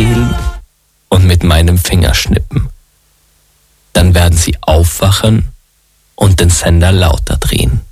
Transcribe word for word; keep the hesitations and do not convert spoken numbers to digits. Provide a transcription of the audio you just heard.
zählen und mit meinem Finger schnippen. Dann werden Sie aufwachen und den Sender lauter drehen.